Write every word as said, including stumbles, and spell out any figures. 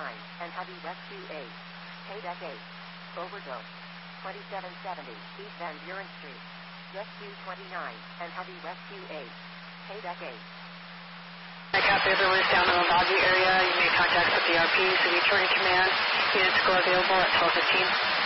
twenty-nine, and Heavy Rescue eight. Paydeck eight. Overdose. twenty-seven seventy, East Van Buren Street. Rescue twenty-nine, and Heavy Rescue eight. Paydeck eight. I got the other down in the lobby area. You made contact with the R P, so returning command. Units go available at twelve fifteen.